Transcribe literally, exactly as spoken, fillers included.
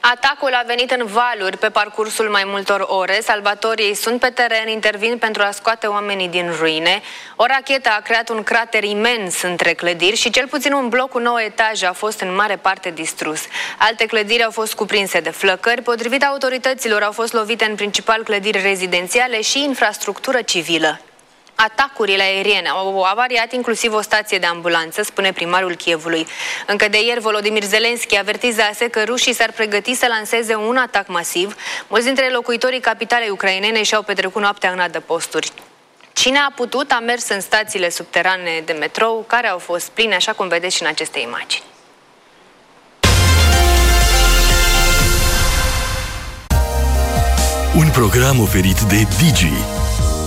Atacul a venit în valuri pe parcursul mai multor ore. Salvatorii sunt pe teren, intervin pentru a scoate oamenii din ruine. O rachetă a creat un crater imens între clădiri și cel puțin un bloc cu nouă etaje a fost în mare parte distrus. Alte clădiri au fost cuprinse de flăcări. Potrivit autorităților, au fost lovite în principal clădiri rezidențiale și infrastructură civilă. Atacurile aeriene au avariat inclusiv o stație de ambulanță, spune primarul Kievului. Încă de ieri, Volodymyr Zelensky avertizase că rușii s-ar pregăti să lanseze un atac masiv. Mulți dintre locuitorii capitalei ucrainene și-au petrecut noaptea în adăposturi. Cine a putut a mers în stațiile subterane de metrou, care au fost pline, așa cum vedeți și în aceste imagini. Un program oferit de Digi.